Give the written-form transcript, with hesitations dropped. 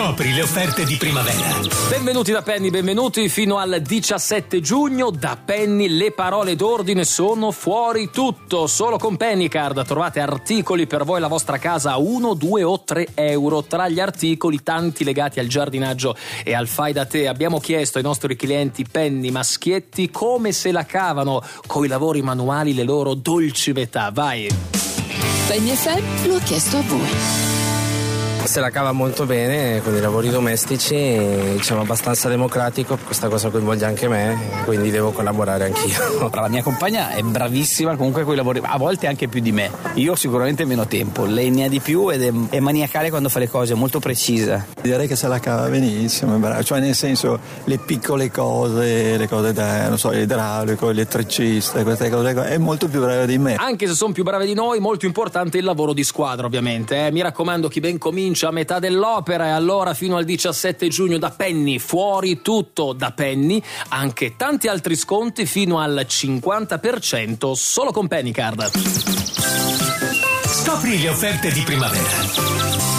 Scopri le offerte di primavera. Benvenuti da Penny, benvenuti fino al 17 giugno. Da Penny le parole d'ordine sono fuori tutto. Solo con Pennycard trovate articoli per voi e la vostra casa a 1, 2 o 3 euro. Tra gli articoli tanti legati al giardinaggio e al fai da te. Abbiamo chiesto ai nostri clienti Penny maschietti come se la cavano coi lavori manuali, le loro dolci metà. Vai! Penny FM lo ha chiesto a voi. Se la cava molto bene con i lavori domestici, diciamo abbastanza democratico, questa cosa coinvolge anche me, quindi devo collaborare anch'io. La mia compagna è bravissima comunque con i lavori, a volte anche più di me. Io sicuramente meno tempo, lei ne ha di più ed è maniacale quando fa le cose, molto precisa. Direi che se la cava benissimo, è brava. Cioè nel senso le piccole cose, le cose da, non so, idraulico, elettricista, queste cose qua, è molto più brava di me. Anche se sono più brave di noi, molto importante il lavoro di squadra ovviamente. Mi raccomando, chi ben comincia a metà dell'opera, e allora fino al 17 giugno da Penny fuori tutto da Penny, anche tanti altri sconti fino al 50% solo con Pennycard. Scopri le offerte di primavera.